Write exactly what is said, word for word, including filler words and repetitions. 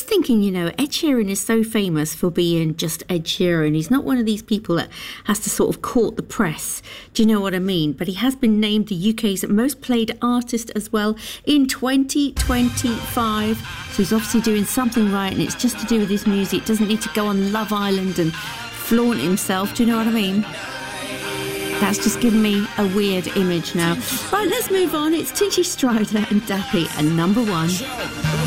thinking, you know, Ed Sheeran is so famous for being just Ed Sheeran. He's not one of these people that has to sort of court the press. Do you know what I mean? But he has been named the U K's most played artist as well in twenty twenty-five. So he's obviously doing something right, and it's just to do with his music. Doesn't need to go on Love Island and flaunt himself. Do you know what I mean? That's just given me a weird image now. Right, let's move on. It's Tinchy Stryder and Dappy, and number one.